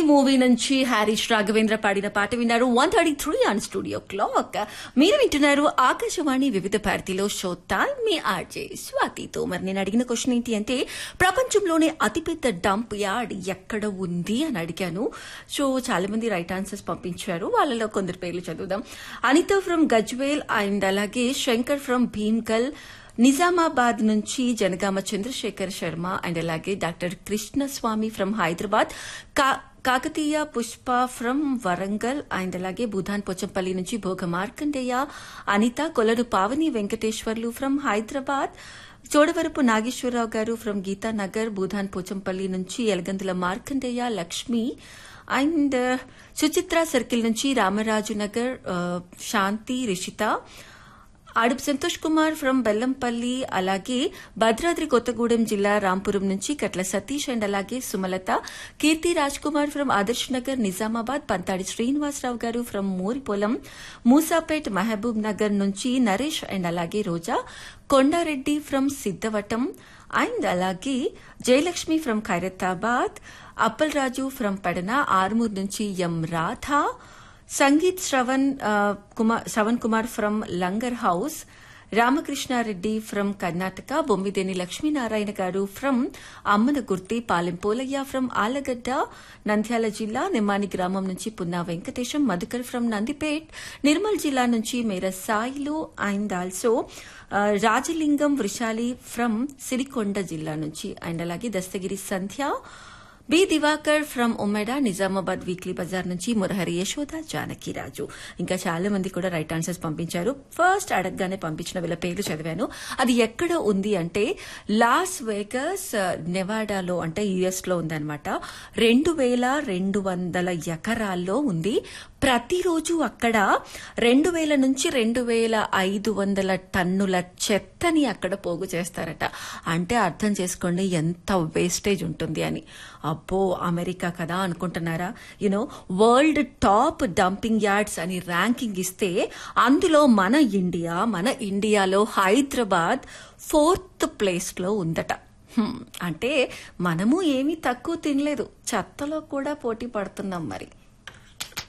Movie నుంచి హారీష్ రాఘవేంద్ర పాడిన పాట విన్నారు. 1:33 ఆన్ స్టూడియో క్లాక్. మీరు వింటున్నారు ఆకాశవాణి వివిధ భారతిలో షో టైమ్. మీ ఆర్జే స్వాతితో. మరి నేను అడిగిన క్వశ్చన్ ఏంటి అంటే, ప్రపంచంలోనే అతిపెద్ద డంప్ యార్డ్ ఎక్కడ ఉంది అని అడిగాను. సో చాలా మంది రైట్ ఆన్సర్స్ పంపించారు. వాళ్ళలో కొందరు పేర్లు చదువుదాం. అనిత ఫ్రమ్ గజ్వేల్ అండ్ అలాగే శంకర్ ఫ్రమ్ భీమ్గల్, నిజామాబాద్ నుంచి జనగామ చంద్రశేఖర్ శర్మ అండ్ అలాగే doctor Krishnaswamy from Hyderabad, Kakatiya Pushpa from Warangal and అలాగే భూధాన్ పోచంపల్లి నుంచి భోగ మార్కండేయ, అనిత కొలను పావని వెంకటేశ్వర్లు ఫ్రమ్ హైదరాబాద్, చోడవరపు నాగేశ్వరరావు గారు ఫ్రమ్ గీతానగర్, భూధాన్ పోచంపల్లి నుంచి ఎలగందుల మార్కండేయ లక్ష్మి అండ్ సుచిత్ర సర్కిల్ నుంచి రామరాజు నగర్ శాంతి రిషిత, ఆడుపు సంతోష్ కుమార్ ఫ్రమ్ బెల్లంపల్లి, అలాగే భద్రాద్రి కొత్తగూడెం జిల్లా రాంపురం నుంచి కట్ల సతీష్ అండ్ అలాగే సుమలత, కీర్తి రాజ్ కుమార్ ఫ్రమ్ ఆదర్శ్ నగర్ నిజామాబాద్, పంతాడి శ్రీనివాసరావు గారు ఫ్రమ్ మోరిపొలం, మూసాపేట్ మహబూబ్ నగర్ నుంచి నరేష్ అండ్ అలాగే రోజా, కొండారెడ్డి ఫ్రమ్ సిద్దవటం అండ్ అలాగే Jayalakshmi from Khairatabad, Appal Raju from పడన, Armoor నుంచి ఎం Radha, sangeet Shravan Kumar from langar house, Ramakrishna Reddy from Karnataka, Bommideni Lakshminarayana గారు ఫ్రమ్ అమ్మనగుర్తి, పాలెం పోలయ్య ఫ్రమ్ ఆలగడ్డ నంద్యాల జిల్లా, నిమ్మాని గ్రామం నుంచి పున్నా వెంకటేశం, మధుకర్ ఫ్రమ్ నందిపేట్, నిర్మల్ జిల్లా నుంచి మేర Sailu and also Rajalingam Vrushali from Sirikonda జిల్లా నుంచి అండ్ అలాగే దస్తగిరి సంధ్య, B Diwakar from ఉమెడా Nizamabad weekly Bazar నుంచి మురహరి యశోద జానకిరాజు. ఇంకా చాలా మంది కూడా రైట్ ఆన్సర్స్ పంపించారు. ఫస్ట్ అడగగానే పంపించిన వీళ్ళ పేర్లు చదివాను. అది ఎక్కడ ఉంది అంటే లాస్ వేగస్ నెవాడాలో అంటే యుఎస్ లో ఉందన్నమాట. 2200 ఎకరాల్లో ఉంది. ప్రతిరోజు అక్కడ 2000 నుంచి 2500 టన్నుల చెత్తని అక్కడ పోగు చేస్తారట. అంటే అర్థం చేసుకోండి ఎంత వేస్టేజ్ ఉంటుంది అని. అబ్బో అమెరికా కదా అనుకుంటున్నారా? You know world top dumping yards అని ర్యాంకింగ్ ఇస్తే అందులో మన ఇండియాలో హైదరాబాద్ 4th ప్లేస్ లో ఉందట. అంటే మనము ఏమీ తక్కువ తినలేదు, చెత్తలో కూడా పోటీ పడుతున్నాం మరి.